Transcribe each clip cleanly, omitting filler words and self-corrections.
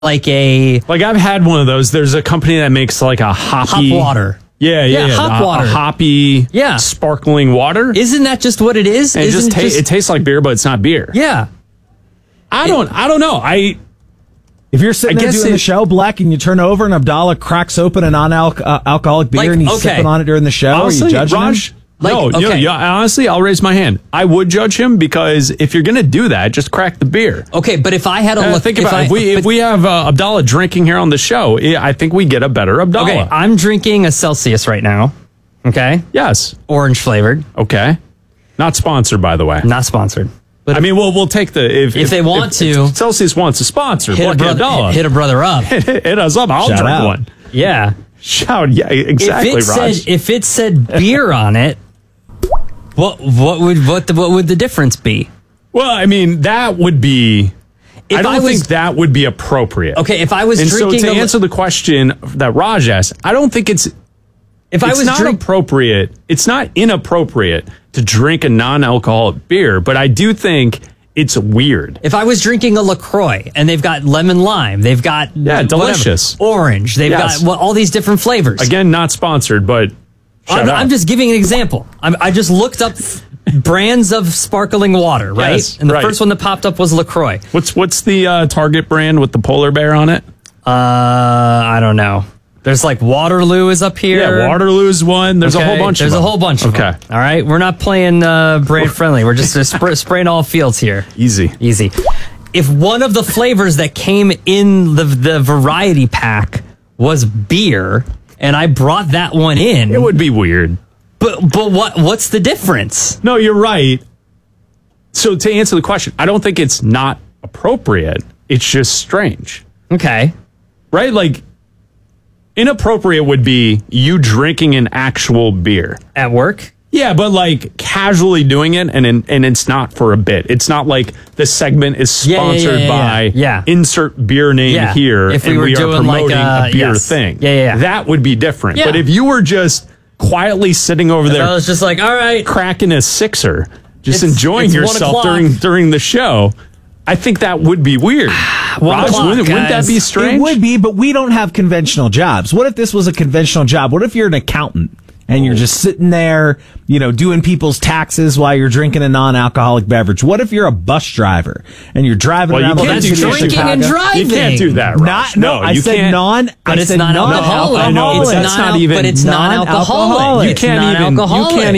like I've had one of those. There's a company that makes like a hoppy hop water. Yeah. Hop water. A hoppy, sparkling water. Isn't that just what it is? And it tastes like beer, but it's not beer. Yeah. I don't know. If you're sitting there doing the show, Black, and you turn over and Abdallah cracks open a non-alcoholic beer and he's sipping on it during the show, honestly, are you judging Raj, him? Honestly, I'll raise my hand. I would judge him because if you're going to do that, just crack the beer. Okay, but if I had a look... Think about it. If we have Abdallah drinking here on the show, I think we get a better Abdallah. Okay, I'm drinking a Celsius right now. Okay? Yes. Orange flavored. Okay. Not sponsored, by the way. Not sponsored. But we'll take the... If they want to... Celsius wants a sponsor. Hit a brother up. Hit us up. I'll drink one. Yeah. Shout. Yeah, exactly, Raj. If it said beer on it... What would the difference be? Well, I mean, that would be... I don't think that would be appropriate. Okay, if I was drinking... So to answer the question that Raj asked, I don't think it's... appropriate. It's not inappropriate to drink a non-alcoholic beer, but I do think it's weird. If I was drinking a LaCroix and they've got lemon lime, they've got... delicious. Orange, they've got all these different flavors. Again, not sponsored, but... I'm just giving an example. I just looked up brands of sparkling water, right? Yes, and the first one that popped up was LaCroix. What's the Target brand with the polar bear on it? I don't know. There's like Waterloo is up here. Yeah, Waterloo's one. There's a whole bunch of them. There's a whole bunch of them. All right, we're not playing brand friendly. We're just spraying all fields here. Easy. If one of the flavors that came in the variety pack was beer... and I brought that one in... It would be weird. But what's the difference? No, you're right. So to answer the question, I don't think it's not appropriate. It's just strange. Okay. Right? Like, inappropriate would be you drinking an actual beer. At work? Yeah, but like casually doing it, and it's not for a bit. It's not like the segment is sponsored by insert beer name here, if we and were we are doing promoting a beer thing. That would be different. Yeah. But if you were just quietly sitting over there, I was just like, all right, cracking a sixer, just enjoying yourself during the show, I think that would be weird. Raj, wouldn't that be strange? It would be, but we don't have conventional jobs. What if this was a conventional job? What if you're an accountant? And you're just sitting there, doing people's taxes while you're drinking a non-alcoholic beverage. What if you're a bus driver and you're driving around the city of Chicago? Drinking and driving. You can't do that, Raj. I said non-alcoholic. That's not even. But it's non-alcoholic. You can't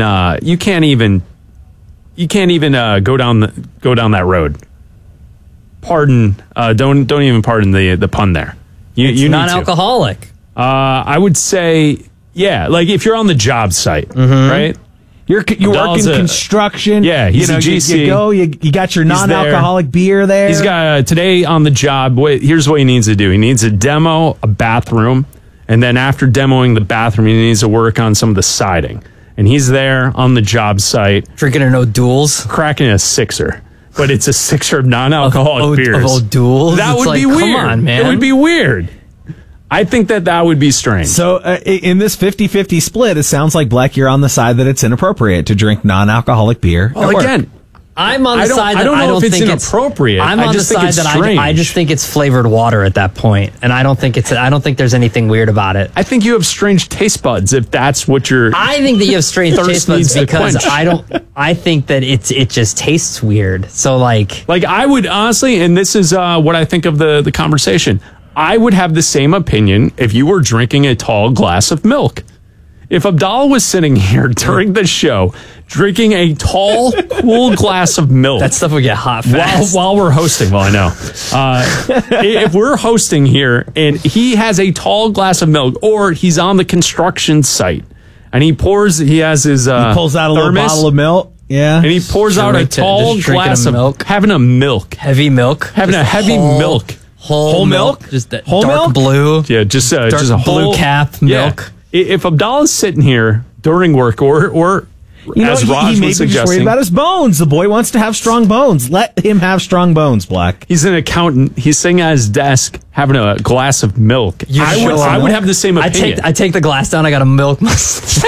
even go down that road. Pardon. Don't even pardon the pun there. It's non-alcoholic. I would say. Yeah, like if you're on the job site, right? You're working construction. Yeah, he's a GC. You got your non-alcoholic beer there. He's got today on the job. Here's what he needs to do. He needs to demo a bathroom, and then after demoing the bathroom, he needs to work on some of the siding. And he's there on the job site, drinking an O'Doul's, cracking a sixer. But it's a sixer of non-alcoholic beers. Of O'Doul's? That would be weird. Come on, man. It would be weird. I think that would be strange. So in this 50-50 split, it sounds like, Black, you're on the side that it's inappropriate to drink non-alcoholic beer. Well, again, I'm on the side that I don't think it's inappropriate. I'm on the side that I just think it's flavored water at that point, and I don't think there's anything weird about it. I think you have strange taste buds if that's what you're. I think that you have strange taste buds because I think that it just tastes weird. So like I would honestly, and this is what I think of the conversation. I would have the same opinion if you were drinking a tall glass of milk. If Abdallah was sitting here during the show drinking a tall, cool glass of milk. That stuff would get hot fast. While we're hosting, I know. If we're hosting here and he has a tall glass of milk, or he's on the construction site and he pulls out a little bottle of milk. Yeah. And he pours out a tall glass of milk. Having a milk. Heavy milk. Having a heavy milk. Whole milk? Just that whole dark milk? Blue. Yeah, just a blue cap milk. Yeah. If Abdallah's sitting here during work or You know, as he Raj may was be just worried suggesting, about his bones. The boy wants to have strong bones. Let him have strong bones, Black. he's an accountant. He's sitting at his desk having a glass of milk. I would have the same opinion. I take the glass down. I got to milk myself.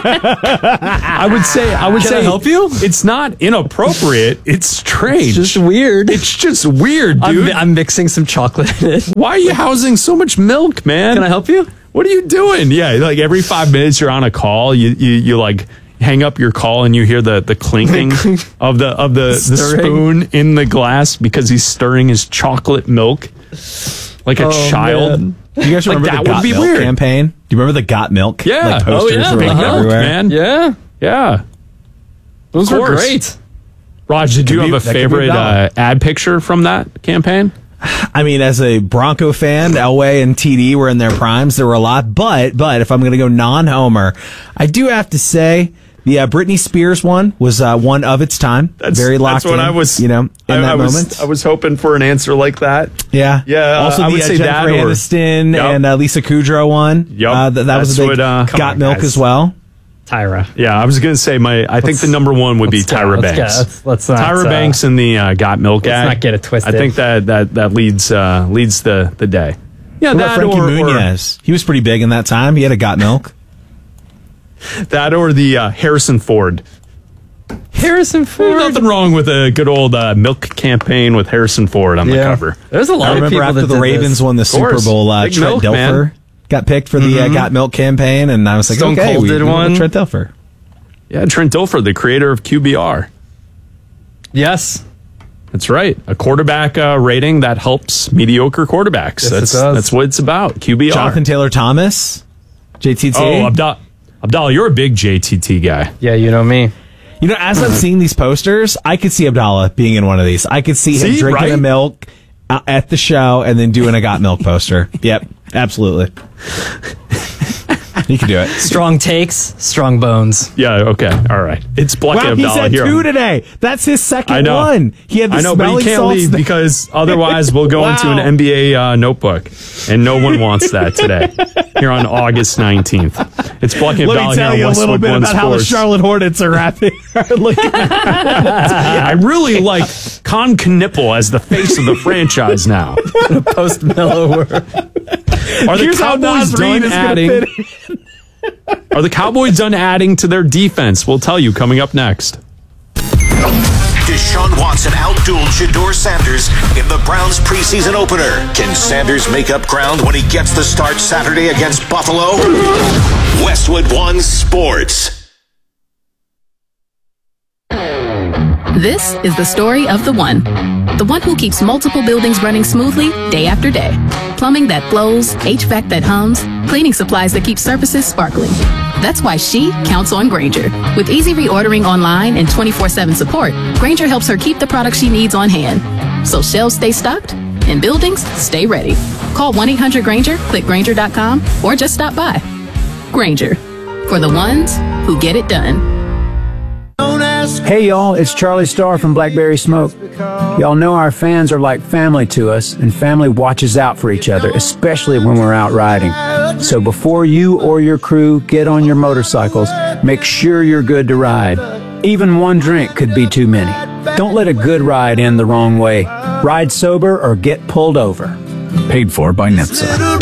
I would say Can I help you? It's not inappropriate. It's strange. It's just weird. It's just weird, dude. I'm mixing some chocolate in it. Why are you housing so much milk, man? Can I help you? What are you doing? Yeah, like every 5 minutes you're on a call, you like hang up your call and you hear the clinking of the spoon in the glass because he's stirring his chocolate milk like a child. Man. You guys remember that the would Got be Milk weird. campaign? Do you remember the Got Milk? Yeah. Like posters that were Big like milk, everywhere? man. Yeah. Those Were were great. Raj, did you have a that could be favorite valid. ad picture from that campaign? I mean, as a Bronco fan, Elway and TD were in their primes. There were a lot, but if I'm going to go non-Homer, I do have to say the Britney Spears one was one of its time. Very locked That's what in, I was. in that moment. I was hoping for an answer like that. Yeah. I Also, the would say Jennifer that or- Aniston Yep. and Lisa Kudrow one. Yep. That was That's a big what, come Got on, Milk guys. as well. Tyra. Yeah, I was going to say I think the number one would be Tyra Banks. Let's not, Tyra Banks in the Got Milk ad. not get it twisted. I think that leads the day. Yeah, What about that Frankie or Muniz? He was pretty big in that time. He had a Got Milk. that or the Harrison Ford. Harrison Ford. There's nothing wrong with a good old milk campaign with Harrison Ford on the cover. There's a lot I of remember people after that the did Ravens this. won the Super course. Bowl, Big Trent milk, man. Dilfer got picked for the Got Milk campaign, and I was like, Stone okay, Cold we did went with one. Trent Dilfer. Yeah, Trent Dilfer, the creator of QBR. Yes. That's right. A quarterback rating that helps mediocre quarterbacks. Yes, it does. That's what it's about. QBR. Jonathan Taylor Thomas, JTT. Oh, Abdal, you're a big JTT guy. Yeah, you know me. You know, as I'm seeing these posters, I could see Abdallah being in one of these. I could see him See, drinking right? the milk at the show and then doing a Got Milk poster. Yep, absolutely. He could do it. Strong takes, strong bones. Yeah, okay. All right. It's Black Wow, and he Abdallah said here. 2 today. That's his second I know. one. He had the I know, but he smelling can't salts leave that- because otherwise we'll go into an Wow. NBA notebook, and no one wants that today. Here on August 19th, it's Black and Let Abdallah me tell here you on a little Westwood bit One about how the Sports. Charlotte Hornets are looking. I really like Con Knipple as the face of the franchise now. Post Mellow word. Are the Here's how Cowboys Nas Reed done is gonna adding? fit in. Are the Cowboys done adding to their defense? We'll tell you coming up next. Deshaun Watson outdueled Shedeur Sanders in the Browns preseason opener. Can Sanders make up ground when he gets the start Saturday against Buffalo? Westwood One Sports. This is the story of the one who keeps multiple buildings running smoothly day after day. Plumbing that flows, HVAC that hums, cleaning supplies that keep surfaces sparkling. That's why she counts on Grainger. With easy reordering online and 24/7 support, Grainger helps her keep the products she needs on hand. So shelves stay stocked and buildings stay ready. Call 1-800-GRAINGER, click Grainger.com, or just stop by. Grainger, for the ones who get it done. Hey y'all, it's Charlie Starr from Blackberry Smoke. Y'all know our fans are like family to us, and family watches out for each other, especially when we're out riding. So before you or your crew get on your motorcycles, make sure you're good to ride. Even one drink could be too many. Don't let a good ride end the wrong way. Ride sober or get pulled over. Paid for by NHTSA.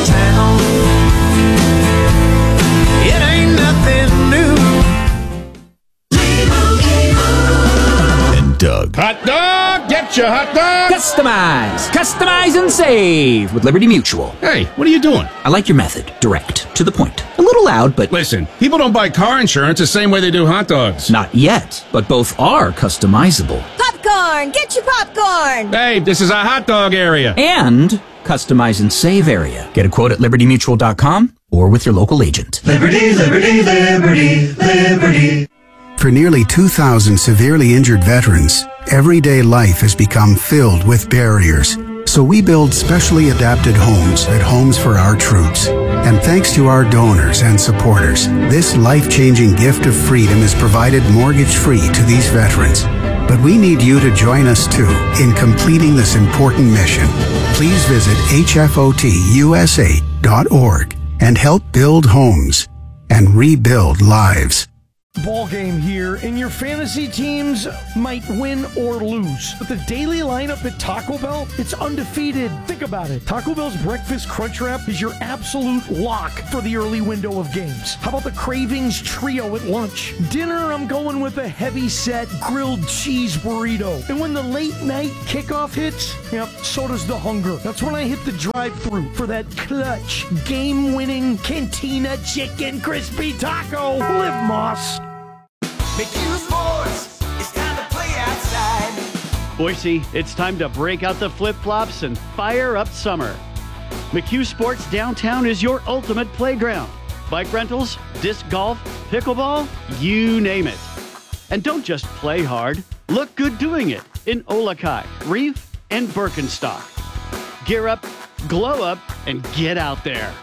Doug. Hot dog! Get your hot dog! Customize and save with Liberty Mutual. Hey, what are you doing? I like your method. Direct, to the point. A little loud, but Listen, people don't buy car insurance the same way they do hot dogs. not yet. But both are customizable. Popcorn! Get your popcorn! Hey, this is a hot dog area. And customize and save area. Get a quote at libertymutual.com or with your local agent. Liberty, liberty, liberty, liberty. For nearly 2,000 severely injured veterans, everyday life has become filled with barriers. So we build specially adapted homes at Homes for Our Troops. And thanks to our donors and supporters, this life-changing gift of freedom is provided mortgage-free to these veterans. But we need you to join us too in completing this important mission. Please visit hfotusa.org and help build homes and rebuild lives. Ball game here, and your fantasy teams might win or lose. But the daily lineup at Taco Bell, it's undefeated. Think about it. Taco Bell's Breakfast Crunch Wrap is your absolute lock for the early window of games. How about the Cravings Trio at lunch? Dinner, I'm going with a heavy-set grilled cheese burrito. And when the late-night kickoff hits, yep, so does the hunger. That's when I hit the drive-thru for that clutch, game-winning Cantina Chicken Crispy Taco. Live Moss. McHugh Sports, it's time to play outside. Boise, it's time to break out the flip-flops and fire up summer. McHugh Sports Downtown is your ultimate playground. Bike rentals, disc golf, pickleball, you name it. And don't just play hard, look good doing it in Olakai, Reef, and Birkenstock. Gear up, glow up, and get out there.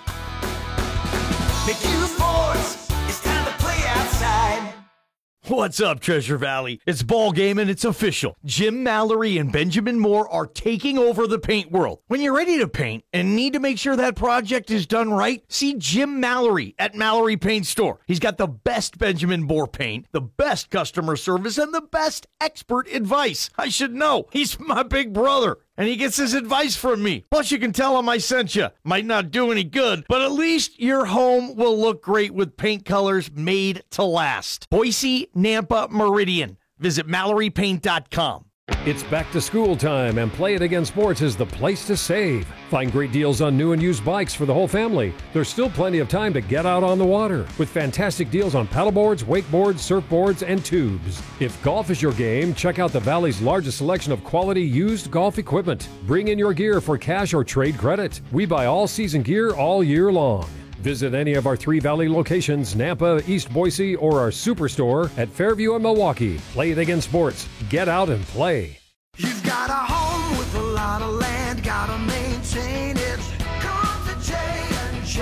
McHugh Sports, it's time to play outside. What's up, Treasure Valley? It's ball game and it's official. Jim Mallory and Benjamin Moore are taking over the paint world. When you're ready to paint and need to make sure that project is done right, see Jim Mallory at Mallory Paint Store. He's got the best Benjamin Moore paint, the best customer service, and the best expert advice. I should know. He's my big brother. And he gets his advice from me. Plus, you can tell him I sent you. Might not do any good, but at least your home will look great with paint colors made to last. Boise, Nampa, Meridian. Visit MalloryPaint.com. It's back to school time, and Play It Again Sports is the place to save. Find great deals on new and used bikes for the whole family. There's still plenty of time to get out on the water with fantastic deals on paddleboards, wakeboards, surfboards, and tubes. If golf is your game, check out the Valley's largest selection of quality used golf equipment. Bring in your gear for cash or trade credit. We buy all season gear all year long. Visit any of our 3 Valley locations, Nampa, East Boise, or our superstore at Fairview and Milwaukee. Play It Again Sports. Get out and play. You've got a home with a lot of land, gotta maintain it. Come to J&J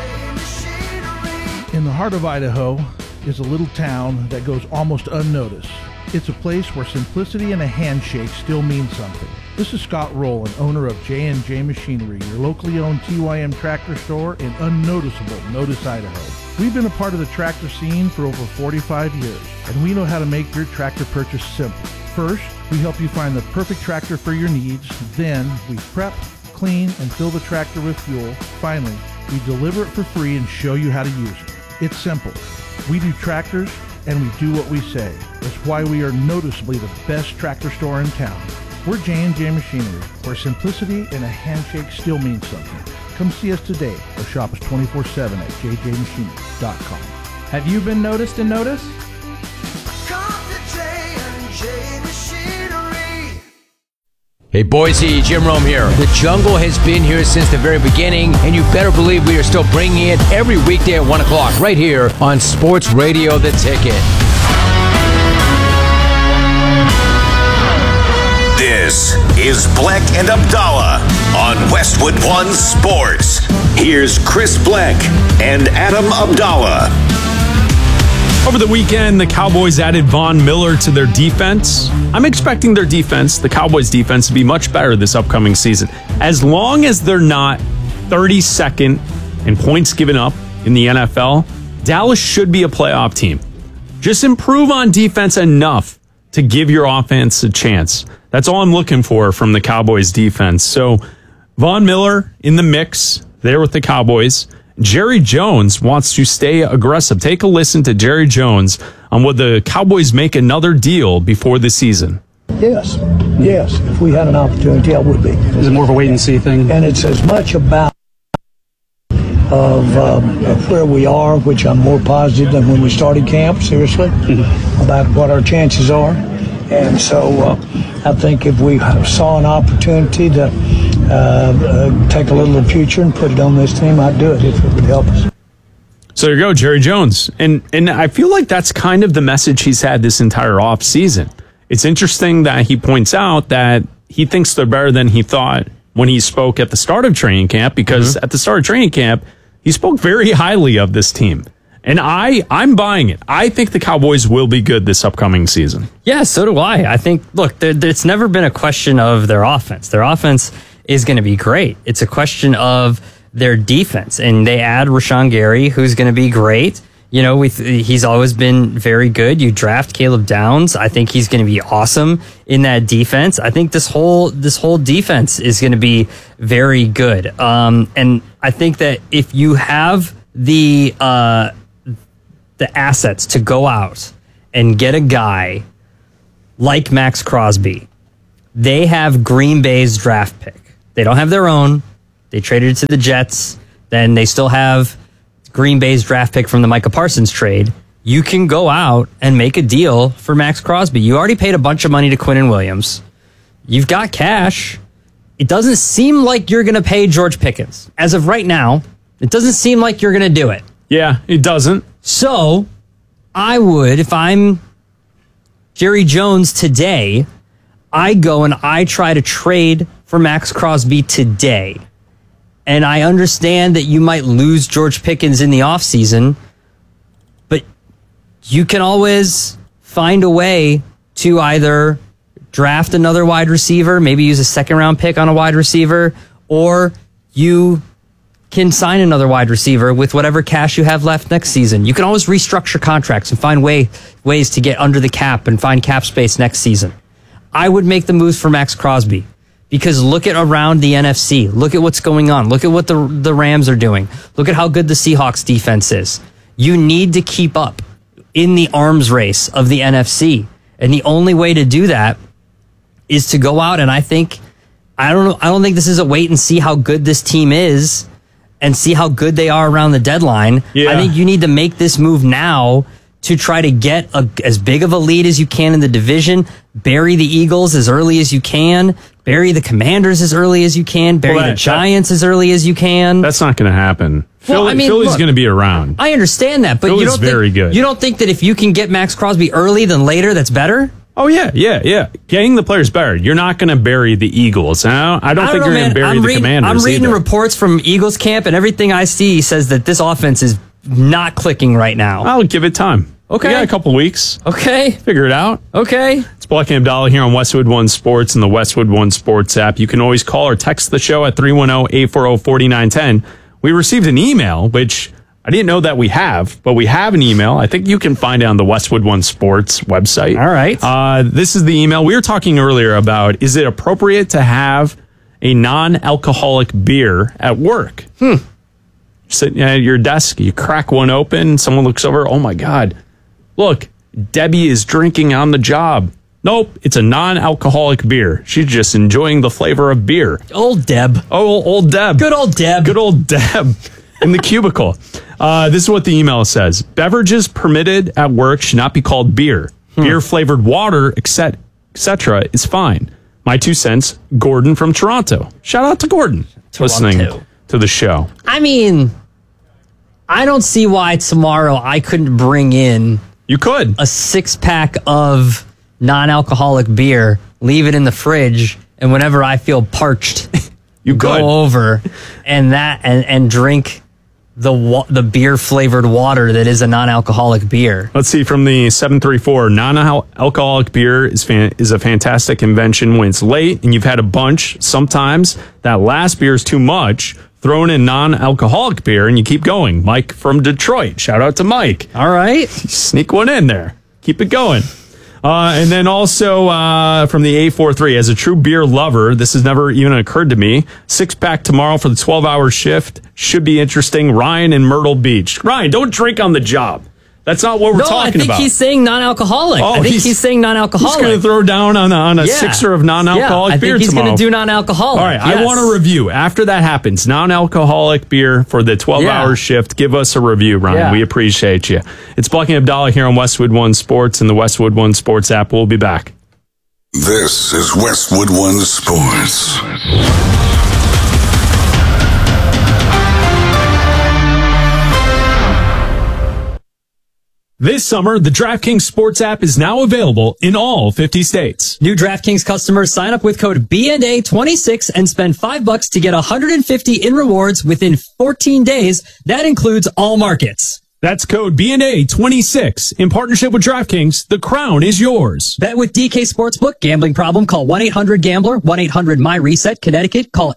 Machinery. In the heart of Idaho is a little town that goes almost unnoticed. It's a place where simplicity and a handshake still mean something. This is Scott Rowland, owner of J&J Machinery, your locally owned TYM tractor store in unnoticeable Notice, Idaho. We've been a part of the tractor scene for over 45 years, and we know how to make your tractor purchase simple. First, we help you find the perfect tractor for your needs. Then, we prep, clean, and fill the tractor with fuel. Finally, we deliver it for free and show you how to use it. It's simple. We do tractors, and we do what we say. That's why we are noticeably the best tractor store in town. We're J&J Machinery, where simplicity and a handshake still means something. Come see us today or shop us 24/7 at jjmachinery.com. Have you been noticed and noticed? Come to J&J Machinery. Hey Boise, Jim Rome here. The Jungle has been here since the very beginning, and you better believe we are still bringing it every weekday at 1 o'clock right here on Sports Radio The Ticket. This is Bleck and Abdallah on Westwood One Sports. Here's Chris Bleck and Adam Abdallah. Over the weekend, the Cowboys added Von Miller to their defense. I'm expecting their defense, the Cowboys' defense, to be much better this upcoming season. As long as they're not 32nd in points given up in the NFL, Dallas should be a playoff team. Just improve on defense enough to give your offense a chance. That's all I'm looking for from the Cowboys defense. So Von Miller in the mix there with the Cowboys. Jerry Jones wants to stay aggressive. Take a listen to Jerry Jones on would the Cowboys make another deal before the season. Yes. If we had an opportunity, I would be. Is it more of a wait and see thing? And it's as much about of where we are, which I'm more positive than when we started camp, seriously, about what our chances are. And so I think if we saw an opportunity to take a little of the future and put it on this team, I'd do it if it would help us. So there you go, Jerry Jones. And I feel like that's kind of the message he's had this entire offseason. It's interesting that he points out that he thinks they're better than he thought when he spoke at the start of training camp, because at the start of training camp, he spoke very highly of this team. And I'm buying it. I think the Cowboys will be good this upcoming season. Yeah, so do I. I think, look, it's never been a question of their offense. Their offense is going to be great. It's a question of their defense. And they add Rashawn Gary, who's going to be great. You know, he's always been very good. You draft Caleb Downs. I think he's going to be awesome in that defense. I think this whole defense is going to be very good. And I think that if you have the assets to go out and get a guy like Max Crosby, they have Green Bay's draft pick. They don't have their own. They traded it to the Jets. Then they still have Green Bay's draft pick from the Micah Parsons trade. You can go out and make a deal for Max Crosby. You already paid a bunch of money to Quinnen Williams. You've got cash. It doesn't seem like you're going to pay George Pickens. As of right now, it doesn't seem like you're going to do it. Yeah, it doesn't. So I would, if I'm Jerry Jones today, I go and I try to trade for Max Crosby today. And I understand that you might lose George Pickens in the offseason, but you can always find a way to either draft another wide receiver, maybe use a second-round pick on a wide receiver, or you can sign another wide receiver with whatever cash you have left next season. You can always restructure contracts and find ways to get under the cap and find cap space next season. I would make the moves for Max Crosby. Because look at around the NFC. Look at what's going on. Look at what the Rams are doing. Look at how good the Seahawks defense is. You need to keep up in the arms race of the NFC. And the only way to do that is to go out and I don't think this is a wait and see how good this team is and see how good they are around the deadline. Yeah. I think you need to make this move now to try to get as big of a lead as you can in the division, bury the Eagles as early as you can, bury the Commanders as early as you can, bury the Giants as early as you can. That's not going to happen. Well, Philly's going to be around. I understand that, but Philly's very good. You don't think that if you can get Max Crosby early than later, that's better? Oh, yeah. Getting the players better. You're not going to bury the Eagles. I don't think you're going to bury the Commanders I'm reading either. reports from Eagles camp, and everything I see says that this offense is not clicking right now. I'll give it time. Okay. We got a couple weeks. Okay. Figure it out. Okay. It's Black and Abdallah here on Westwood One Sports and the Westwood One Sports app. You can always call or text the show at 310-840-4910. We received an email, which I didn't know that we have, but we have an email. I think you can find it on the Westwood One Sports website. All right. This is the email. We were talking earlier about, is it appropriate to have a non-alcoholic beer at work? Sitting at your desk, you crack one open, someone looks over, oh my God. Look, Debbie is drinking on the job. Nope, it's a non-alcoholic beer. She's just enjoying the flavor of beer. Old Deb. Oh, old Deb. Good old Deb. Good old Deb in the cubicle. This is what the email says. Beverages permitted at work should not be called beer. Beer-flavored water, etc. is fine. My 2 cents, Gordon from Toronto. Shout out to Gordon listening to the show. I mean, I don't see why tomorrow I couldn't bring in... You could. A 6-pack of non-alcoholic beer, leave it in the fridge, and whenever I feel parched, go over and drink the beer-flavored water that is a non-alcoholic beer. Let's see, from the 734, non-alcoholic beer is a fantastic invention when it's late and you've had a bunch. Sometimes that last beer is too much. Throw in non-alcoholic beer and you keep going. Mike from Detroit. Shout out to Mike. All right. Sneak one in there. Keep it going. And then also from the 843, as a true beer lover, this has never even occurred to me. 6-pack tomorrow for the 12-hour shift. Should be interesting. Ryan in Myrtle Beach. Ryan, don't drink on the job. That's not what we're talking about. I think he's saying non-alcoholic. I think he's saying non-alcoholic. He's going to throw down on a sixer of non-alcoholic beer tomorrow. I think he's going to do non-alcoholic. All right, I want a review. After that happens, non-alcoholic beer for the 12-hour shift. Give us a review, Ryan. Yeah. We appreciate you. It's Black and Abdallah here on Westwood One Sports and the Westwood One Sports app. We'll be back. This is Westwood One Sports. This summer, the DraftKings Sports app is now available in all 50 states. New DraftKings customers sign up with code BNA26 and spend $5 to get $150 in rewards within 14 days. That includes all markets. That's code BNA26. In partnership with DraftKings, the crown is yours. Bet with DK Sportsbook. Gambling problem? Call 1-800-GAMBLER. 1-800-MyReset. Connecticut. Call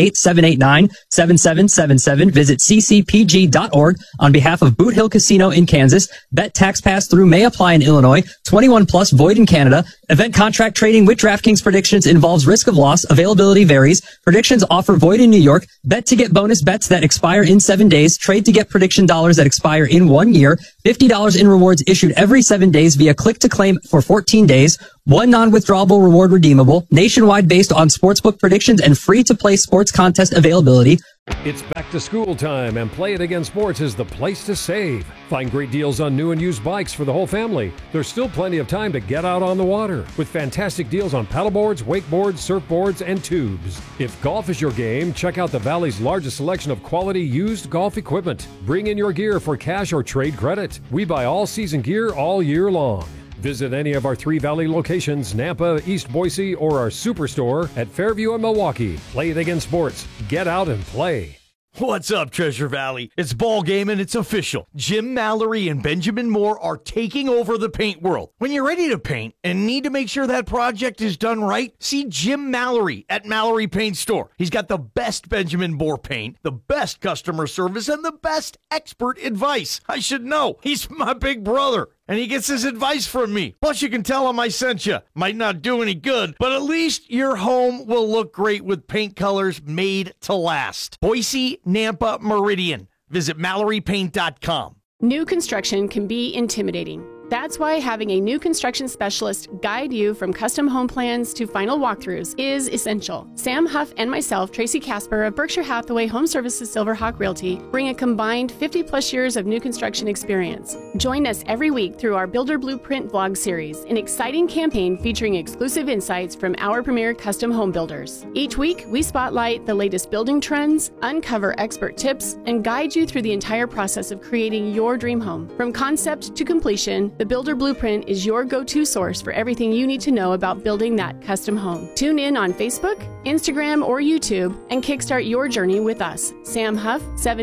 888-789-7777. Visit ccpg.org on behalf of Boot Hill Casino in Kansas. Bet tax pass through may apply in Illinois. 21 plus void in Canada. Event contract trading with DraftKings predictions involves risk of loss. Availability varies. Predictions offer void in New York. Bet to get bonus bets that expire in 7 days. Trade to get prediction dollars that expire in 1 year. $50 in rewards issued every 7 days via click to claim for 14 days. One non-withdrawable reward redeemable. Nationwide based on sportsbook predictions and free-to-play sports contest availability. It's back to school time, and Play It Again Sports is the place to save. Find great deals on new and used bikes for the whole family. There's still plenty of time to get out on the water with fantastic deals on paddleboards, wakeboards, surfboards, and tubes. If golf is your game, check out the Valley's largest selection of quality used golf equipment. Bring in your gear for cash or trade credit. We buy all season gear all year long. Visit any of our 3 Valley locations, Nampa, East Boise, or our superstore at Fairview and Milwaukee. Play It Again Sports. Get out and play. What's up, Treasure Valley? It's ball game and it's official. Jim Mallory and Benjamin Moore are taking over the paint world. When you're ready to paint and need to make sure that project is done right, see Jim Mallory at Mallory Paint Store. He's got the best Benjamin Moore paint, the best customer service, and the best expert advice. I should know. He's my big brother. And he gets his advice from me. Plus, you can tell him I sent you. Might not do any good, but at least your home will look great with paint colors made to last. Boise, Nampa, Meridian. Visit MalloryPaint.com. New construction can be intimidating. That's why having a new construction specialist guide you from custom home plans to final walkthroughs is essential. Sam Huff and myself, Tracy Casper of Berkshire Hathaway Home Services Silverhawk Realty, bring a combined 50-plus years of new construction experience. Join us every week through our Builder Blueprint vlog series, an exciting campaign featuring exclusive insights from our premier custom home builders. Each week, we spotlight the latest building trends, uncover expert tips, and guide you through the entire process of creating your dream home. From concept to completion, the Builder Blueprint is your go-to source for everything you need to know about building that custom home. Tune in on Facebook, Instagram, or YouTube and kickstart your journey with us. Sam Huff,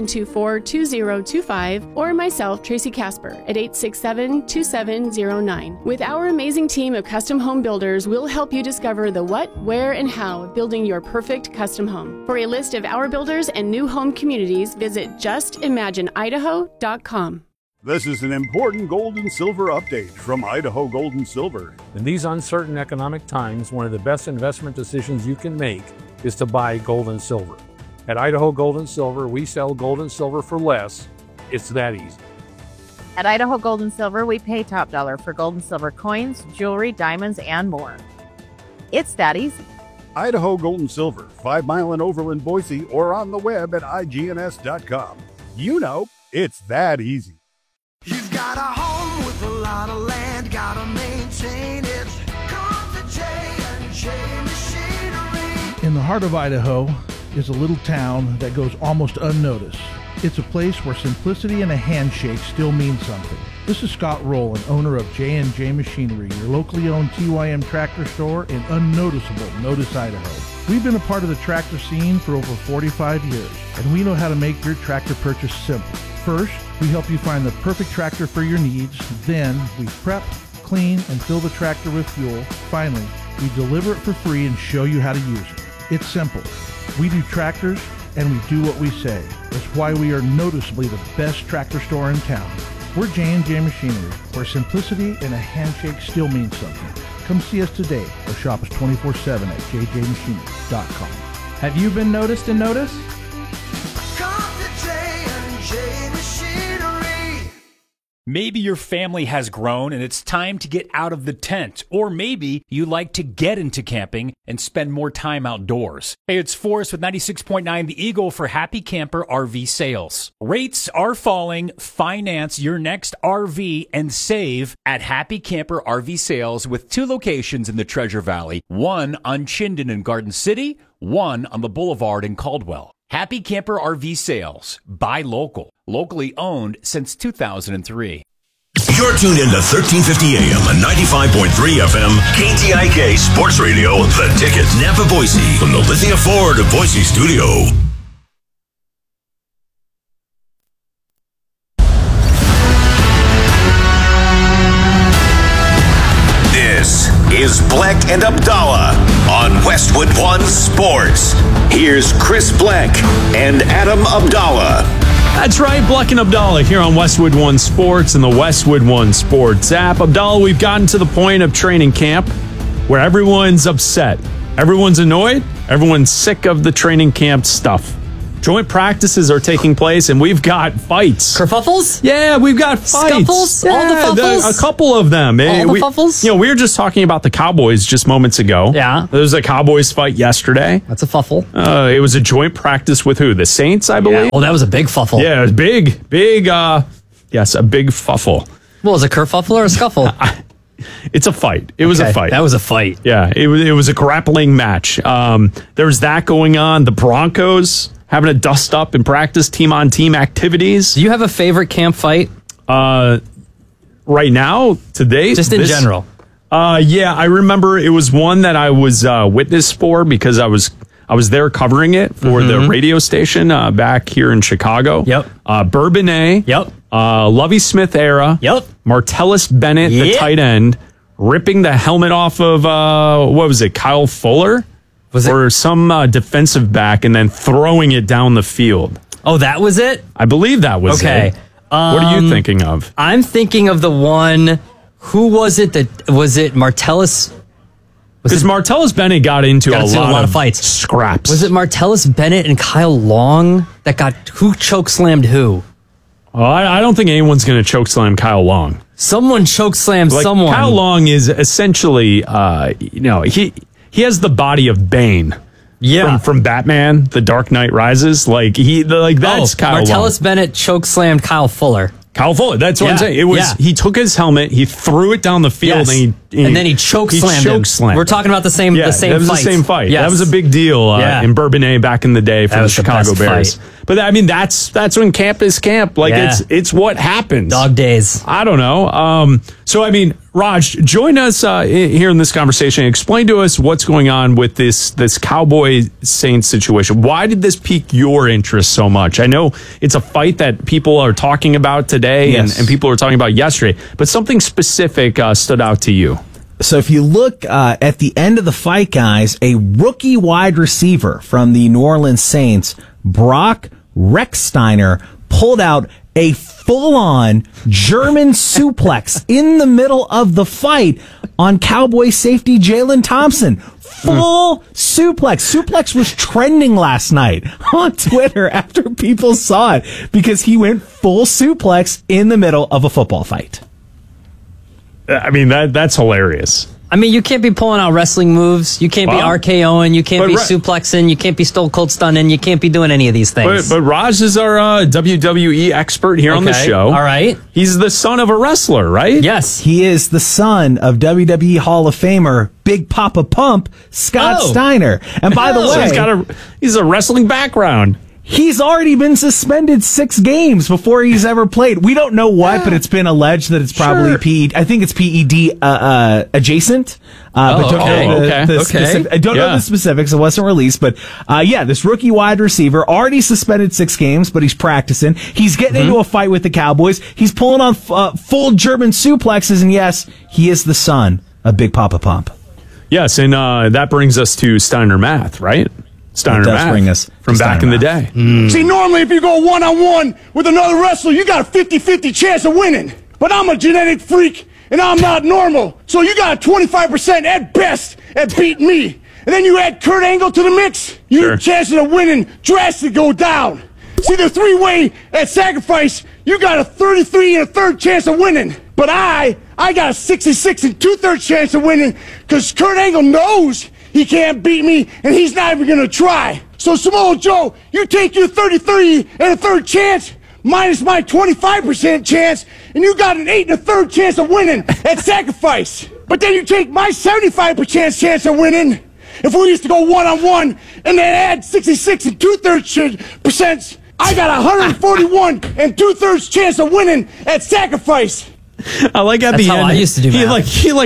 724-2025, or myself, Tracy Casper, at 867-2709. With our amazing team of custom home builders, we'll help you discover the what, where, and how of building your perfect custom home. For a list of our builders and new home communities, visit justimagineidaho.com. This is an important gold and silver update from Idaho Gold and Silver. In these uncertain economic times, one of the best investment decisions you can make is to buy gold and silver. At Idaho Gold and Silver, we sell gold and silver for less. It's that easy. At Idaho Gold and Silver, we pay top dollar for gold and silver coins, jewelry, diamonds, and more. It's that easy. Idaho Gold and Silver, 5 Mile and Overland, Boise, or on the web at igns.com. You know, it's that easy. You've got a home with a lot of land, gotta maintain it. Come to J&J Machinery. In the heart of Idaho is a little town that goes almost unnoticed. It's a place where simplicity and a handshake still mean something. This is Scott Rowland, owner of J&J Machinery, your locally owned TYM tractor store in unnoticeable Notice, Idaho. We've been a part of the tractor scene for over 45 years, and we know how to make your tractor purchase simple. First, we help you find the perfect tractor for your needs. Then, we prep, clean, and fill the tractor with fuel. Finally, we deliver it for free and show you how to use it. It's simple. We do tractors, and we do what we say. That's why we are noticeably the best tractor store in town. We're J&J Machinery, where simplicity and a handshake still means something. Come see us today or shop us 24/7 at jjmachinery.com. Have you been noticed and noticed? Maybe your family has grown and it's time to get out of the tent. Or maybe you like to get into camping and spend more time outdoors. Hey, it's Forrest with 96.9 The Eagle for Happy Camper RV Sales. Rates are falling. Finance your next RV and save at Happy Camper RV Sales with 2 locations in the Treasure Valley. One on Chinden in Garden City, one on the Boulevard in Caldwell. Happy Camper RV Sales. Buy local. Locally owned since 2003. You're tuned into 1350 AM and 95.3 FM KTIK Sports Radio, The Ticket, Nampa, Boise, from the Lithia Ford of Boise studio. and Abdallah on Westwood One Sports. Here's Chris Bleck and Adam Abdallah. That's right, Bleck and Abdallah here on Westwood One Sports and the Westwood One Sports app. Abdallah, we've gotten to the point of training camp where everyone's upset. Everyone's annoyed. Everyone's sick of the training camp stuff. Joint practices are taking place, and we've got fights. Kerfuffles? Yeah, we've got fights. Scuffles? All the fuffles? A couple of them. All the fuffles? We were just talking about the Cowboys just moments ago. Yeah. There was a Cowboys fight yesterday. That's a fuffle. It was a joint practice with who? The Saints, I believe? Yeah. Oh, that was a big fuffle. Yeah, it was big, yes, a big fuffle. Well, was it a kerfuffle or a scuffle? It's a fight. It was a fight. That was a fight. Yeah, it was a grappling match. There was that going on. The Broncos having a dust up in practice, team-on-team activities. Do you have a favorite camp fight? Right now, today? Just in general. Yeah, I remember it was one that I was witness for because I was there covering it for the radio station back here in Chicago. Yep. Bourbonnais. Yep. Lovie Smith era. Yep. Martellus Bennett, the tight end, ripping the helmet off of, what was it, Kyle Fuller? Or some defensive back and then throwing it down the field. Oh, that was it? I believe that was it. What are you thinking of? I'm thinking of the one, who was it was it Martellus? Because Martellus Bennett got into a lot of fights. Scraps. Was it Martellus Bennett and Kyle Long who chokeslammed who? Oh, I don't think anyone's going to chokeslam Kyle Long. Someone chokeslammed someone. Kyle Long is essentially, he has the body of Bane. Yeah. From Batman, The Dark Knight Rises. That's Kyle Long. Martellus Bennett chokeslammed Kyle Fuller. Kyle Fuller, that's what I'm saying. It was he took his helmet, he threw it down the field, and then he chokeslammed him. We're talking about the same that was fight. the same fight. Yes. That was a big deal in Bourbonnais back in the day for the Chicago Bears. Fight. But I mean, that's when camp is camp. It's what happens. Dog days. I don't know. So I mean, Raj, join us here in this conversation. Explain to us what's going on with this Cowboy Saints situation. Why did this pique your interest so much? I know it's a fight that people are talking about today and people were talking about yesterday, but something specific stood out to you. So if you look at the end of the fight, guys, a rookie wide receiver from the New Orleans Saints, Brock Rechsteiner, pulled out a full-on German suplex in the middle of the fight on Cowboy safety Jalen Thompson. Full suplex. Suplex was trending last night on Twitter after people saw it because he went full suplex in the middle of a football fight. I mean, that's hilarious. I mean, you can't be pulling out wrestling moves. You can't be RKOing. You can't be suplexing. You can't be Stone Cold Stunning. You can't be doing any of these things. But Raj is our WWE expert here on the show. All right. He's the son of a wrestler, right? Yes. He is the son of WWE Hall of Famer Big Papa Pump Scott Steiner. And by the way, he's a wrestling background. He's already been suspended 6 games before he's ever played. We don't know what, but it's been alleged that it's probably PED. I think it's PED adjacent. But don't know I don't know the specifics. It wasn't released, but this rookie wide receiver already suspended 6 games, but he's practicing. He's getting into a fight with the Cowboys. He's pulling on full German suplexes, and yes, he is the son of Big Papa Pump. Yes, and that brings us to Steiner Math, right? Steiner Math bring us from back in the day. See, normally if you go one-on-one with another wrestler, you got a 50-50 chance of winning. But I'm a genetic freak, and I'm not normal. So you got a 25% at best at beating me. And then you add Kurt Angle to the mix, your chances of winning drastically go down. See, the 3-way at sacrifice, you got a 33 1/3 chance of winning. But I got a 66 2/3 chance of winning because Kurt Angle knows he can't beat me, and he's not even going to try. So, Samoa Joe, you take your 33 1/3 chance minus my 25% chance, and you got an 8 1/3 chance of winning at sacrifice. But then you take my 75% chance of winning. If we used to go one-on-one and then add 66 2/3%, I got 141 2/3 chance of winning at sacrifice. I like at That's the how end. I used to do math.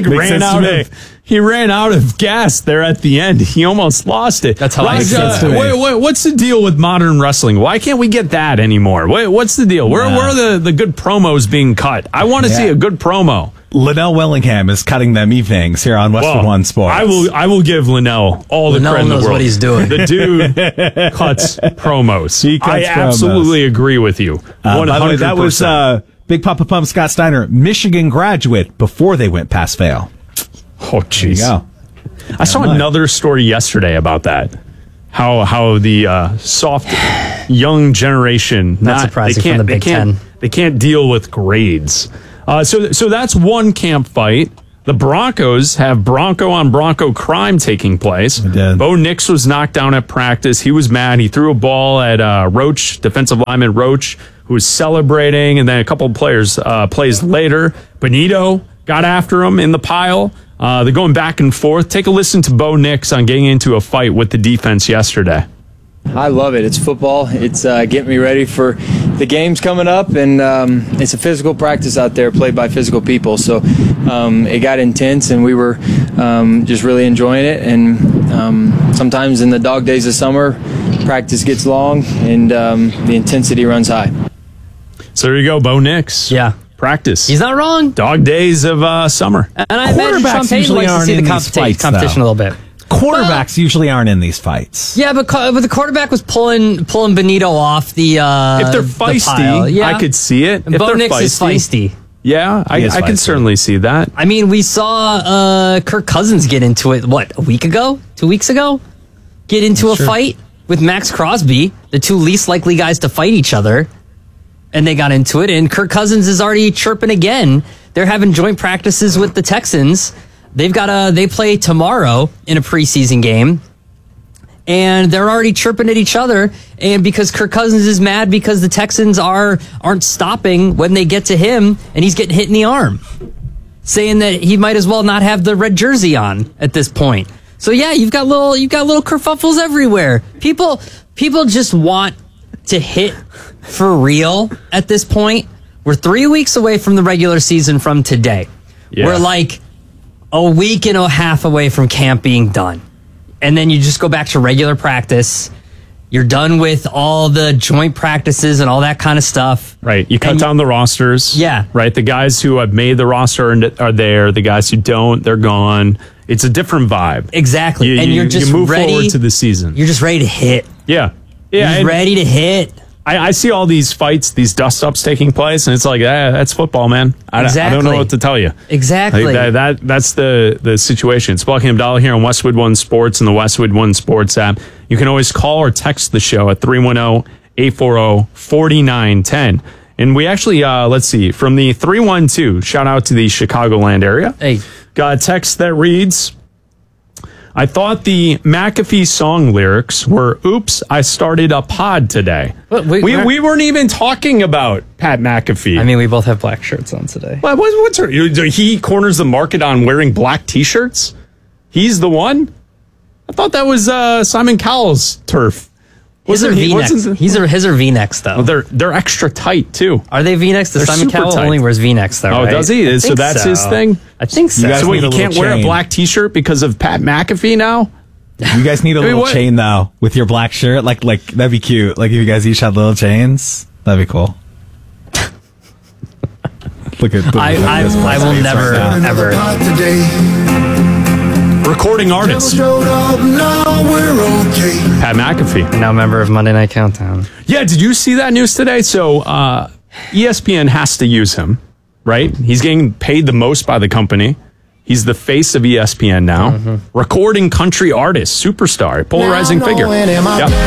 He ran out of gas there at the end. He almost lost it. That's how I used to do. What's the deal with modern wrestling? Why can't we get that anymore? What's the deal? Where are the good promos being cut? I want to see a good promo. Linnell Willingham is cutting them evenings here on Westwood One Sports. I will give Linnell all the credit in the world. knows what he's doing. The dude cuts promos. He cuts I absolutely agree with you. 100%. By the way, that was Big Papa Pump Scott Steiner, Michigan graduate before they went past fail. Oh, jeez. There you go. I saw another story yesterday about that. How the soft young generation Not surprising from the Big Ten. They can't deal with grades. So that's one camp fight. The Broncos have Bronco on Bronco crime taking place. Bo Nix was knocked down at practice. He was mad. He threw a ball at Roach, defensive lineman Roach, who was celebrating. And then a couple of plays later, Benito got after him in the pile. They're going back and forth. Take a listen to Bo Nix on getting into a fight with the defense yesterday. I love it. It's football. It's getting me ready for the games coming up, and it's a physical practice out there played by physical people. So it got intense, and we were just really enjoying it. And sometimes in the dog days of summer, practice gets long, and the intensity runs high. So there you go, Bo Nix. Yeah. Practice. He's not wrong. Dog days of summer. And I imagine Sean Payton likes to see the competition a little bit. Quarterbacks usually aren't in these fights. Yeah, but the quarterback was pulling Benito off the if they're feisty, yeah. I could see it. And If Bo they're Nix is feisty. Yeah, I can certainly see that. I mean, we saw Kirk Cousins get into it, a week ago? 2 weeks ago? Get into a fight with Max Crosby, the two least likely guys to fight each other. And they got into it, and Kirk Cousins is already chirping again. They're having joint practices with the Texans. They play tomorrow in a preseason game, and they're already chirping at each other. And because Kirk Cousins is mad because the Texans aren't stopping when they get to him, and he's getting hit in the arm, saying that he might as well not have the red jersey on at this point. So yeah, you've got little kerfuffles everywhere. People just want to hit for real at this point. We're 3 weeks away from the regular season from today. Yeah. We're like a week and a half away from camp being done. And then you just go back to regular practice. You're done with all the joint practices and all that kind of stuff. Right. You cut down the rosters. Yeah. Right. The guys who have made the roster are there. The guys who don't, they're gone. It's a different vibe. Exactly. You move forward to the season. You're just ready to hit. Yeah. Yeah. You're just ready to hit. I see all these fights, these dust-ups taking place, and it's like, that's football, man. I don't know what to tell you. Exactly. Like that's the situation. It's Bucky Abdallah here on Westwood One Sports and the Westwood One Sports app. You can always call or text the show at 310-840-4910. And we actually, let's see, from the 312, shout out to the Chicagoland area. Hey. Got a text that reads, I thought the McAfee song lyrics were, oops, I started a pod today. We weren't even talking about Pat McAfee. I mean, we both have black shirts on today. What's her? He corners the market on wearing black T-shirts? He's the one? I thought that was Simon Cowell's turf. His are V-necks. His are V-necks, though. They're extra tight, too. Are they V-necks? The Simon Cowell only wears V-necks, though, right? Does he? So that's his thing? I think so. So you can't wear a black T-shirt because of Pat McAfee now? You guys need a little chain, though, with your black shirt. Like that'd be cute. Like if you guys each had little chains, that'd be cool. Look at I will never, ever. Recording artist Pat McAfee, now member of Monday Night Countdown. Yeah, did you see that news today? So ESPN has to use him, right? He's getting paid the most by the company. He's the face of ESPN now. Recording country artist, superstar, polarizing figure. Yep.